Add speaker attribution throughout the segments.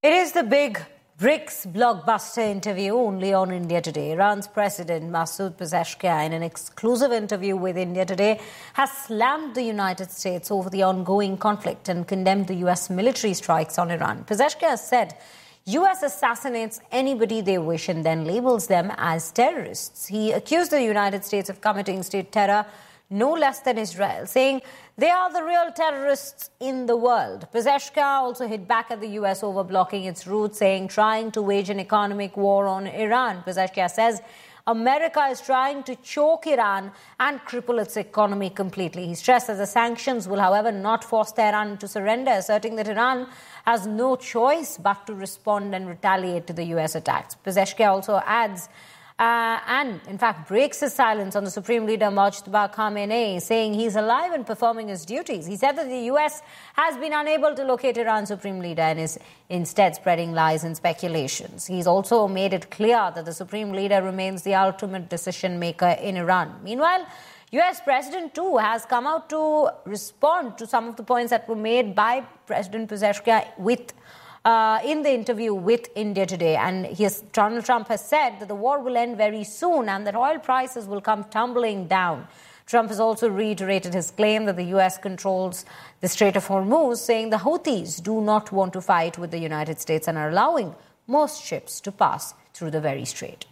Speaker 1: It is the big BRICS blockbuster interview only on India Today. Iran's President Masoud Pezeshkian, in an exclusive interview with India Today, has slammed the United States over the ongoing conflict and condemned the U.S. military strikes on Iran. Pezeshkian said U.S. assassinates anybody they wish and then labels them as terrorists. He accused the United States of committing state terror no less than Israel, saying they are the real terrorists in the world. Pezeshkian also hit back at the U.S. over blocking its route, saying trying to wage an economic war on Iran. Pezeshkian says America is trying to choke Iran and cripple its economy completely. He stressed that the sanctions will, however, not force Tehran to surrender, asserting that Iran has no choice but to respond and retaliate to the U.S. attacks. Pezeshkian also adds and, in fact, breaks his silence on the Supreme Leader Mojtaba Khamenei, saying he's alive and performing his duties. He said that the U.S. has been unable to locate Iran's Supreme Leader and is instead spreading lies and speculations. He's also made it clear that the Supreme Leader remains the ultimate decision maker in Iran. Meanwhile, U.S. President, too, has come out to respond to some of the points that were made by President Pezeshkian in the interview with India Today. And Donald Trump has said that the war will end very soon and that oil prices will come tumbling down. Trump has also reiterated his claim that the U.S. controls the Strait of Hormuz, saying the Houthis do not want to fight with the United States and are allowing most ships to pass through the very strait.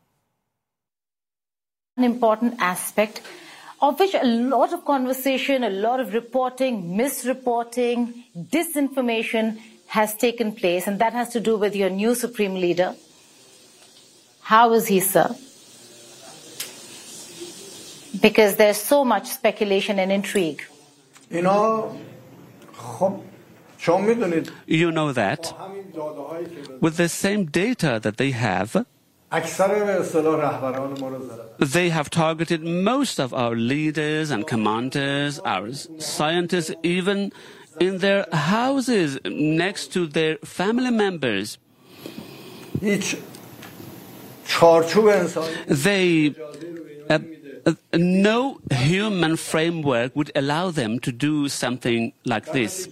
Speaker 2: An important aspect of which a lot of conversation, a lot of reporting, misreporting, disinformation has taken place, and that has to do with your new Supreme Leader. How is he, sir? Because there's so much speculation and intrigue.
Speaker 3: You know
Speaker 4: that with the same data that they have targeted most of our leaders and commanders, our scientists, even in their houses, next to their family members. No human framework would allow them to do something like this.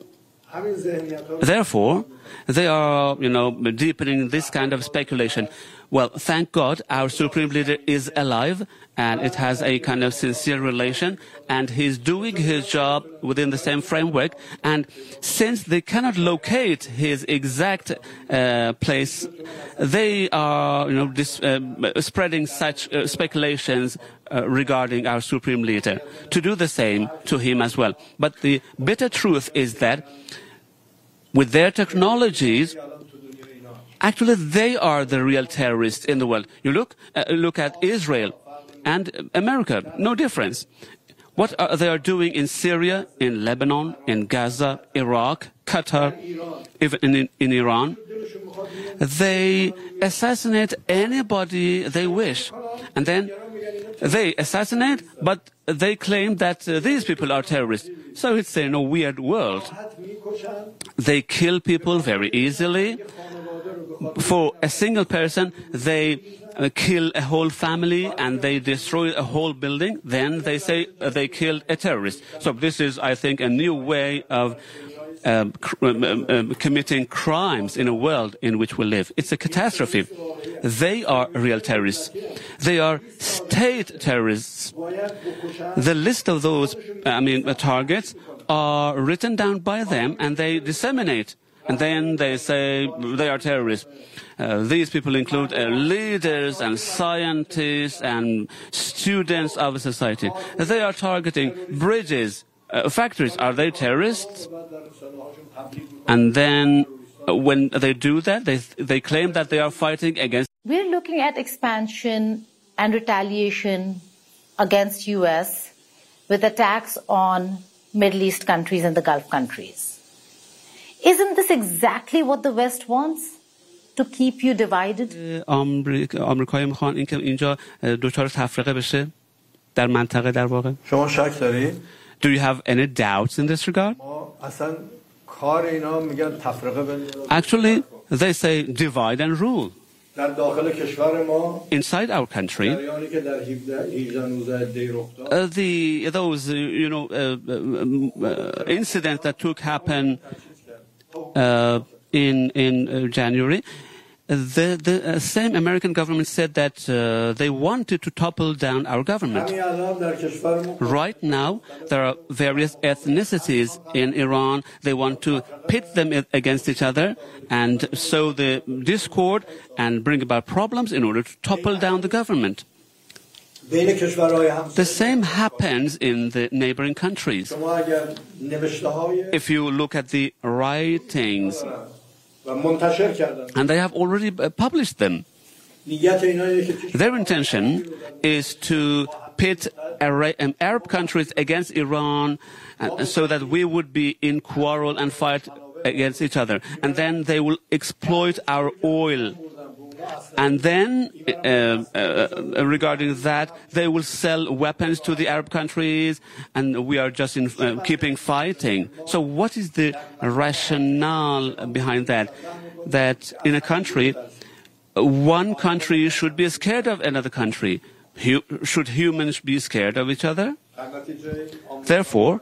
Speaker 4: Therefore, they are, deepening this kind of speculation. Well, thank God our Supreme Leader is alive and it has a kind of sincere relation and he's doing his job within the same framework. And since they cannot locate his exact place, they are, spreading such speculations regarding our Supreme Leader to do the same to him as well. But the bitter truth is that with their technologies, actually, they are the real terrorists in the world. You look at Israel and America, no difference. What they are doing in Syria, in Lebanon, in Gaza, Iraq, Qatar, even in Iran, they assassinate anybody they wish. And then they assassinate, but they claim that these people are terrorists. So it's a weird world. They kill people very easily. For a single person, they kill a whole family and they destroy a whole building. Then they say they killed a terrorist. So this is, I think, a new way of committing crimes in a world in which we live. It's a catastrophe. They are real terrorists. They are state terrorists. The list of those, targets are written down by them and they disseminate. And then they say they are terrorists. These people include leaders and scientists and students of society. They are targeting bridges, factories. Are they terrorists? And then when they do that, they claim that they are fighting against.
Speaker 2: We're looking at expansion and retaliation against U.S. with attacks on Middle East countries and the Gulf countries. Isn't this exactly what the West wants? To keep you divided?
Speaker 4: آمریکایی میخوان اینکه اینجا دچار تفرقه بشه در منطقه در واقع.
Speaker 3: شما شک دارید؟
Speaker 4: Do you have any doubts in this regard?
Speaker 3: اصلا کار اینا میگن تفرقه بندازن.
Speaker 4: Actually, they say divide and rule.
Speaker 3: در داخل کشور ما
Speaker 4: inside our country,
Speaker 3: جریانی که در 18 دی رخ داد.
Speaker 4: those incidents that happen in January, the same American government said that they wanted to topple down our government. Right now, there are various ethnicities in Iran. They want to pit them against each other and sow the discord and bring about problems in order to topple down the government. The same happens in the neighboring countries. If you look at the writings, and they have already published them. Their intention is to pit Arab countries against Iran so that we would be in quarrel and fight against each other. And then they will exploit our oil. And then, regarding that, they will sell weapons to the Arab countries, and we are just keeping fighting. So what is the rationale behind that? That in a country, one country should be scared of another country. Should humans be scared of each other? Therefore,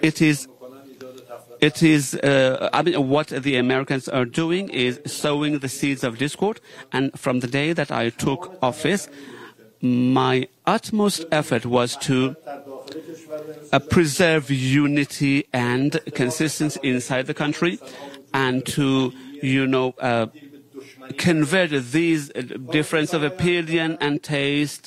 Speaker 4: what the Americans are doing is sowing the seeds of discord. And from the day that I took office, my utmost effort was to preserve unity and consistency inside the country, and to, convert these difference of opinion and taste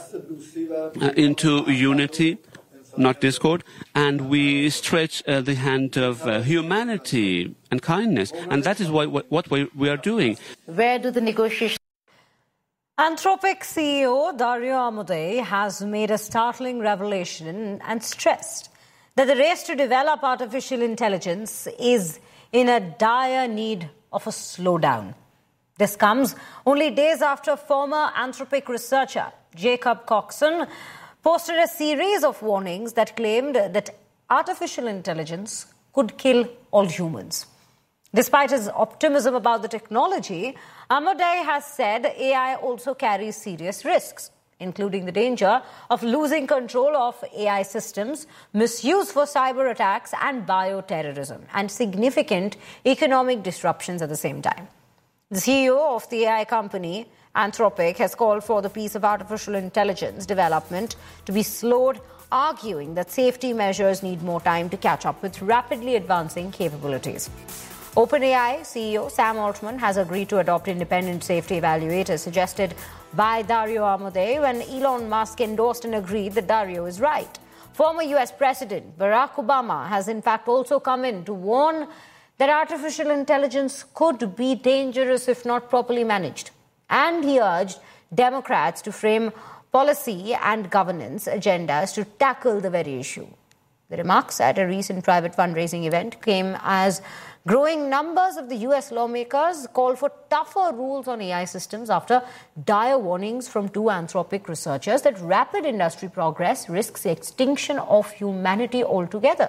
Speaker 4: into unity, not discord, and we stretch the hand of humanity and kindness, and that is what we are doing.
Speaker 2: Where do the negotiations...
Speaker 1: Anthropic CEO Dario Amodei has made a startling revelation and stressed that the race to develop artificial intelligence is in a dire need of a slowdown. This comes only days after former Anthropic researcher Jacob Coxon posted a series of warnings that claimed that artificial intelligence could kill all humans. Despite his optimism about the technology, Amodei has said AI also carries serious risks, including the danger of losing control of AI systems, misuse for cyber attacks and bioterrorism, and significant economic disruptions at the same time. The CEO of the AI company Anthropic has called for the pace of artificial intelligence development to be slowed, arguing that safety measures need more time to catch up with rapidly advancing capabilities. OpenAI CEO Sam Altman has agreed to adopt independent safety evaluators suggested by Dario Amodei when Elon Musk endorsed and agreed that Dario is right. Former US President Barack Obama has in fact also come in to warn that artificial intelligence could be dangerous if not properly managed. And he urged Democrats to frame policy and governance agendas to tackle the very issue. The remarks at a recent private fundraising event came as growing numbers of the US lawmakers call for tougher rules on AI systems after dire warnings from two Anthropic researchers that rapid industry progress risks the extinction of humanity altogether.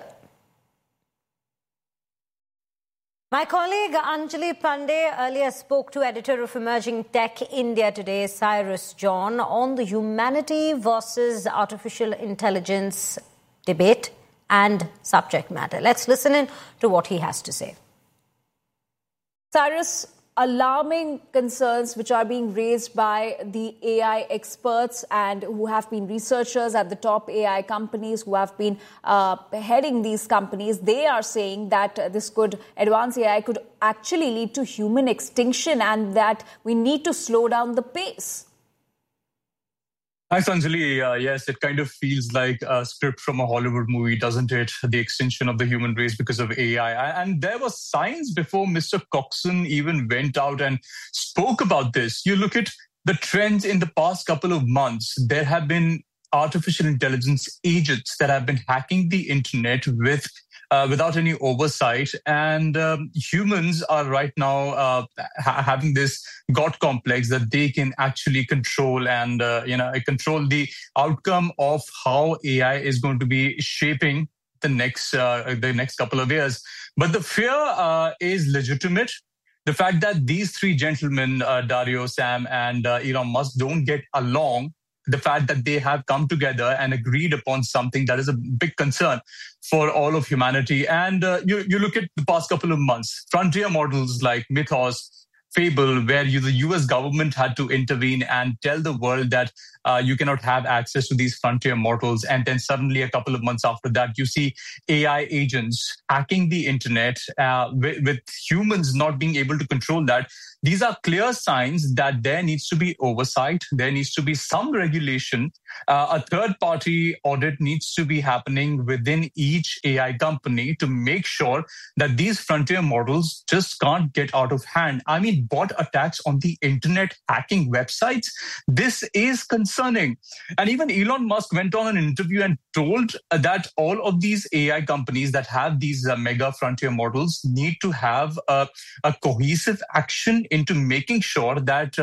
Speaker 1: My colleague Anjali Pandey earlier spoke to editor of Emerging Tech India Today, Cyrus John, on the humanity versus artificial intelligence debate and subject matter. Let's listen in to what he has to say.
Speaker 5: Cyrus, alarming concerns which are being raised by the AI experts and who have been researchers at the top AI companies who have been heading these companies. They are saying that advanced AI could actually lead to human extinction and that we need to slow down the pace.
Speaker 6: Thanks, Anjali. Yes, it kind of feels like a script from a Hollywood movie, doesn't it? The extinction of the human race because of AI. And there were signs before Mr. Coxon even went out and spoke about this. You look at the trends in the past couple of months. There have been artificial intelligence agents that have been hacking the internet without any oversight. And humans are right now having this God complex that they can actually control and control the outcome of how AI is going to be shaping the next couple of years. But the fear is legitimate. The fact that these three gentlemen, Dario, Sam, and Elon Musk, don't get along the fact that they have come together and agreed upon something that is a big concern for all of humanity. And you look at the past couple of months, frontier models like Mythos, Fable, where the US government had to intervene and tell the world that you cannot have access to these frontier models. And then suddenly a couple of months after that, you see AI agents hacking the internet with humans not being able to control that. These are clear signs that there needs to be oversight. There needs to be some regulation. A third-party audit needs to be happening within each AI company to make sure that these frontier models just can't get out of hand. I mean, bot attacks on the internet, hacking websites, this is concerning. And even Elon Musk went on an interview and told that all of these AI companies that have these mega frontier models need to have a cohesive action into making sure that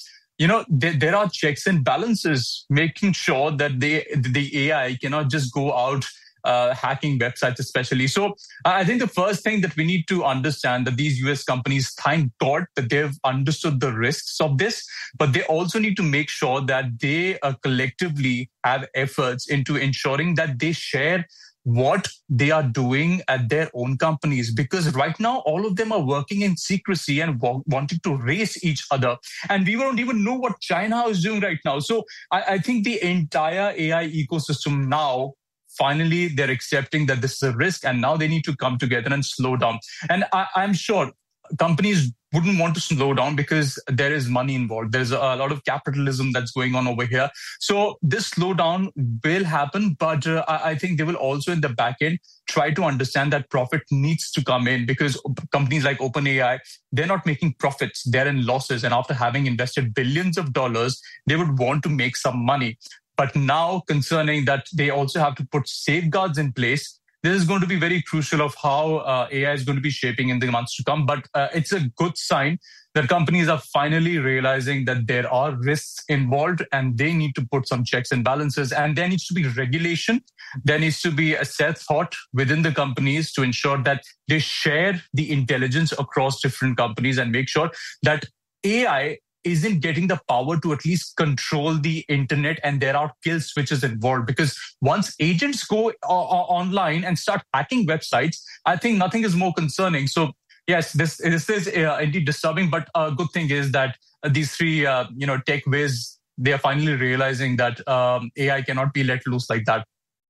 Speaker 6: there are checks and balances, making sure that the AI cannot just go out hacking websites especially. So I think the first thing that we need to understand that these US companies, thank God that they've understood the risks of this, but they also need to make sure that they collectively have efforts into ensuring that they share what they are doing at their own companies, because right now all of them are working in secrecy and wanting to race each other. And we don't even know what China is doing right now. So I think the entire AI ecosystem now, finally, they're accepting that this is a risk, and now they need to come together and slow down. And I'm sure companies wouldn't want to slow down because there is money involved. There's a lot of capitalism that's going on over here. So this slowdown will happen, but I think they will also in the back end try to understand that profit needs to come in, because companies like OpenAI, they're not making profits, they're in losses. And after having invested billions of dollars, they would want to make some money. But now concerning that they also have to put safeguards in place, this is going to be very crucial of how AI is going to be shaping in the months to come. But it's a good sign that companies are finally realizing that there are risks involved and they need to put some checks and balances. And there needs to be regulation. There needs to be a set thought within the companies to ensure that they share the intelligence across different companies and make sure that AI isn't getting the power to at least control the internet, and there are kill switches involved. Because once agents go online and start hacking websites, I think nothing is more concerning. So yes, this is indeed disturbing, but a good thing is that these three tech whiz, they are finally realizing that AI cannot be let loose like that.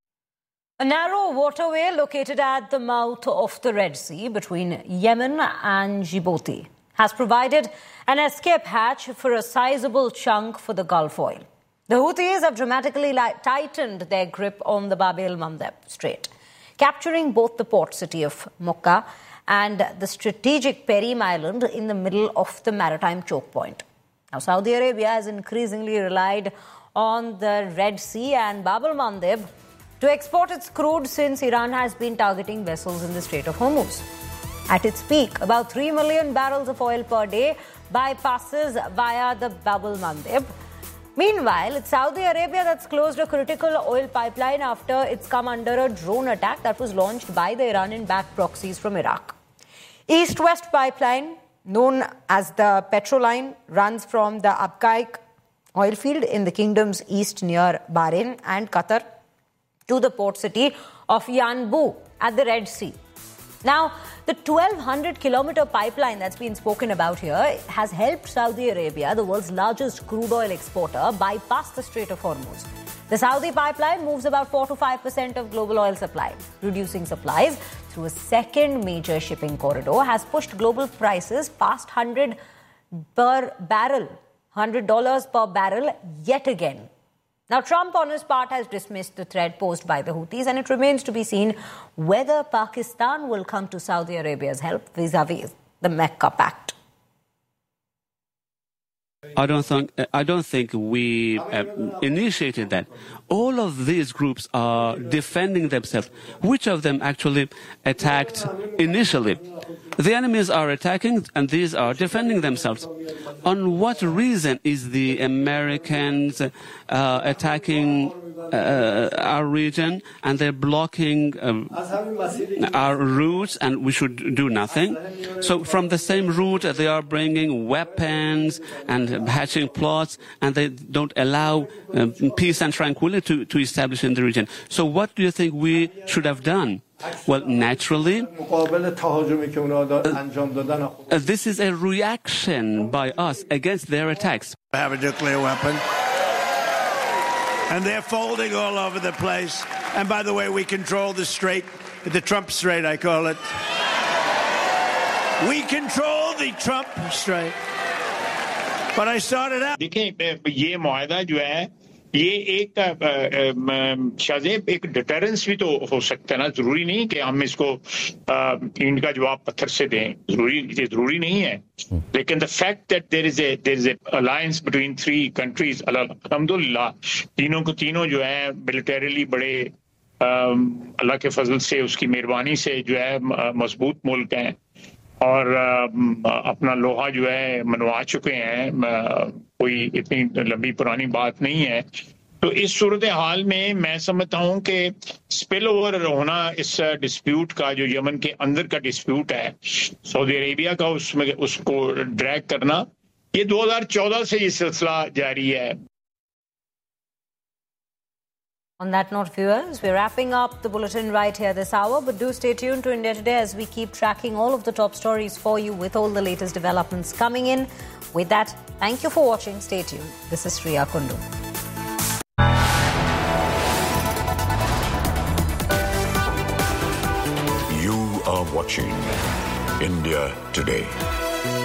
Speaker 1: A narrow waterway located at the mouth of the Red Sea between Yemen and Djibouti has provided an escape hatch for a sizable chunk for the Gulf oil. The Houthis have dramatically tightened their grip on the Bab el-Mandeb Strait, capturing both the port city of Mocha and the strategic Perim Island in the middle of the maritime choke point. Now, Saudi Arabia has increasingly relied on the Red Sea and Bab el-Mandeb to export its crude, since Iran has been targeting vessels in the Strait of Hormuz. At its peak, about 3 million barrels of oil per day bypasses via the Bab el-Mandeb. Meanwhile, it's Saudi Arabia that's closed a critical oil pipeline after it's come under a drone attack that was launched by the Iranian-backed proxies from Iraq. East-West pipeline, known as the Petroline, runs from the Abqaiq oil field in the kingdom's east near Bahrain and Qatar to the port city of Yanbu at the Red Sea. Now, the 1,200-kilometer pipeline that's been spoken about here has helped Saudi Arabia, the world's largest crude oil exporter, bypass the Strait of Hormuz. The Saudi pipeline moves about 4 to 5% of global oil supply. Reducing supplies through a second major shipping corridor has pushed global prices past $100 per barrel yet again. Now, Trump, on his part, has dismissed the threat posed by the Houthis, and it remains to be seen whether Pakistan will come to Saudi Arabia's help vis-a-vis the Mecca Pact.
Speaker 4: I don't think we initiated that. All of these groups are defending themselves. Which of them actually attacked initially? The enemies are attacking and these are defending themselves. On what reason is the Americans attacking our region, and they're blocking our routes, and we should do nothing. So from the same route, they are bringing weapons and hatching plots, and they don't allow peace and tranquility to establish in the region. So what do you think we should have done? Well, naturally, this is a reaction by us against their attacks.
Speaker 7: Have a nuclear weapon. And they're folding all over the place. And by the way, we control the strait, the Trump Strait, I call it. We control the Trump Strait. But I started out.
Speaker 8: देखिए ये मुआहदा जो है ये एक शायद एक deterrence भी तो हो सकता है ना, जरूरी नहीं कि हम इसको इनका जवाब पत्थर से दें, जरूरी नहीं है, लेकिन the fact that there is a alliance between three countries, अल्हम्दुलिल्लाह तीनों को तीनों जो है मिलिटरीली बड़े अल्लाह के फजल से उसकी मेहरबानी से जो है मजबूत मुल्क हैं और अपना लोहा जो है मनवा चुके हैं, कोई इतनी लंबी पुरानी बात नहीं है। तो इस सूरत हाल में मैं समझता हूं कि स्पिल ओवर होना इस डिस्प्यूट का, जो यमन के अंदर का डिस्प्यूट है, सऊदी अरेबिया का उसमें उसको ड्रैग करना, ये 2014 से ये सिलसिला जारी है।
Speaker 1: On that note, viewers, we're wrapping up the bulletin right here this hour, but do stay tuned to India Today as we keep tracking all of the top stories for you with all the latest developments coming in. With that, thank you for watching. Stay tuned. This is Shriya Kundu.
Speaker 9: You are watching India Today.